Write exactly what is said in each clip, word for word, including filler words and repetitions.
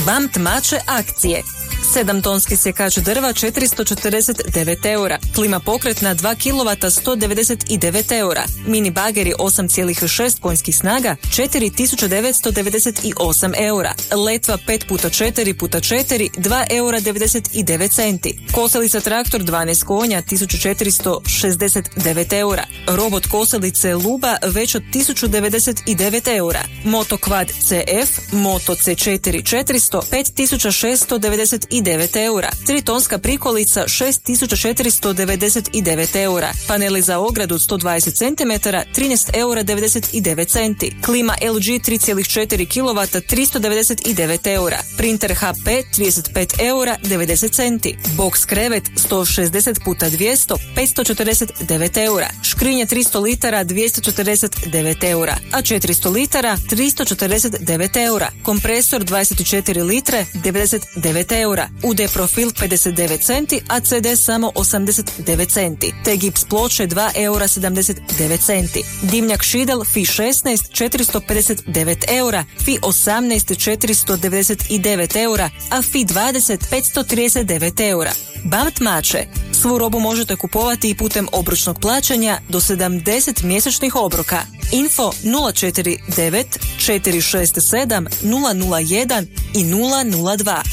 Bamt mače akcije. sedam tonski sjekač drva četiristo četrdeset devet eura, klima pokretna dva kilovata sto devedeset devet eura, mini bageri osam zarez šest konjskih snaga četiri tisuće devetsto devedeset osam eura, letva pet puta četiri puta četiri dva eura devedeset devet centi, kosilica traktor dvanaest konja tisuću četiristo šezdeset devet eura, robot kosilice Luba već od tisuću devedeset devet eura, Moto Quad C F, Moto C četiri četiristo pet tisuća šesto devedeset devet eura, tri tonska prikolica šest tisuća četiristo devedeset devet eura, paneli za ogradu sto dvadeset centimetara trinaest eura devedeset devet centi, klima L G tri zarez četiri kilovata tristo devedeset devet eura, printer H P trideset pet eura devedeset centi, box krevet sto šezdeset puta dvjesto petsto četrdeset devet eura, škrinje tristo litara dvjesto četrdeset devet eura, a četiristo litara tristo četrdeset devet eura, kompresor dvadeset četiri litre devedeset devet eura, U D profil pedeset devet centi, a C D samo osamdeset devet centi, te gips ploče dva eura sedamdeset devet centi, dimnjak Šidel F I šesnaest četiristo pedeset devet eura, F I osamnaest četiristo devedeset devet eura, a F I dvadeset petsto trideset devet eura. Bamt mače. Svu robu možete kupovati i putem obročnog plaćanja do sedamdeset mjesečnih obroka. Info nula četiri devet četiri šest sedam nula nula jedan i nula nula dva.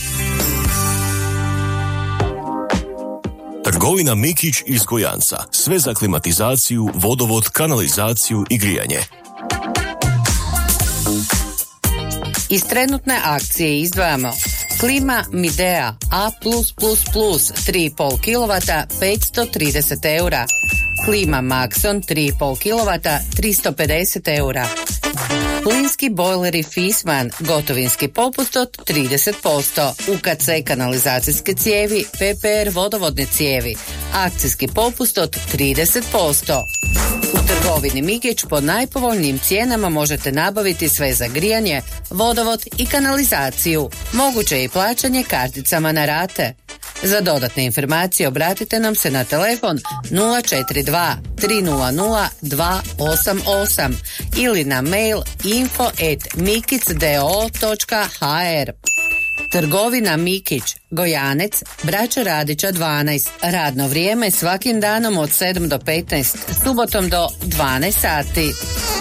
Trgovina Mikić iz Gojanca. Sve za klimatizaciju, vodovod, kanalizaciju i grijanje. Iz trenutne akcije izdvajamo klima Midea A plus plus plus tri i pol kilovata petsto trideset eura, klima Maxon tri i pol kilovata tristo pedeset eura, plinski bojleri Fisman gotovinski popust od trideset posto, U K C kanalizacijske cijevi, P P R vodovodne cijevi, akcijski popust od trideset posto. U trgovini Mikić po najpovoljnijim cijenama možete nabaviti sve za grijanje, vodovod i kanalizaciju. Moguće je i plaćanje karticama na rate. Za dodatne informacije obratite nam se na telefon nula četiri dva tri nula nula dva osam osam ili na mail info at mikicdo točka h r. Trgovina Mikić, Gojanec, Braća Radića dvanaest. Radno vrijeme svakim danom od sedam do petnaest, subotom do dvanaest sati.